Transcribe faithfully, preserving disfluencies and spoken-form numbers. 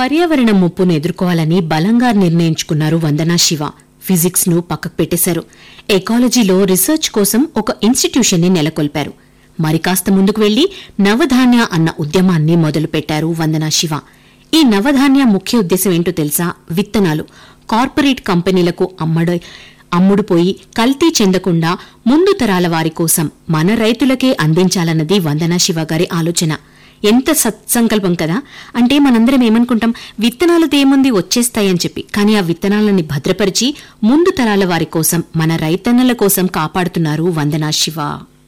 పర్యావరణ ముప్పును ఎదుర్కోవాలని బలంగా నిర్ణయించుకున్నారు వందనా శివ. ఫిజిక్స్ ను పక్కకు పెట్టేశారు. ఎకాలజీలో రీసెర్చ్ కోసం ఒక ఇన్స్టిట్యూషన్ ని నెలకొల్పారు. మరి కాస్త ముందుకు వెళ్లి నవధాన్య అన్న ఉద్యమాన్ని మొదలుపెట్టారు వందనా శివ. ఈ నవధాన్య ముఖ్య ఉద్దేశం ఏంటో తెలుసా? విత్తనాలు కార్పొరేట్ కంపెనీలకు అమ్మడ అమ్ముడుపోయి కల్తీ చెందకుండా ముందు తరాల వారి కోసం మన రైతులకే అందించాలన్నది వందనా శివ గారి ఆలోచన. ఎంత సత్సంకల్పం కదా! అంటే మనందరం ఏమనుకుంటాం, విత్తనాలదేముంది వచ్చేస్తాయని చెప్పి. కానీ ఆ విత్తనాలని భద్రపరిచి ముందు తరాల వారి కోసం, మన రైతన్నల కోసం కాపాడుతున్నారు వందనా శివ.